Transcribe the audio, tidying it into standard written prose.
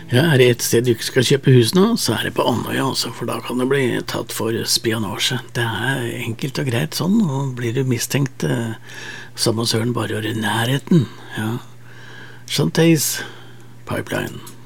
Ja, er det et sted du ikke skal kjøpe hus nå, så er det på Andøya, altså, for da kan du bli tatt for spionasje. Det er enkelt og greit sånn, og blir du mistenkt, samme søren bare gjør i nærheten. Ja. Shantays Pipeline.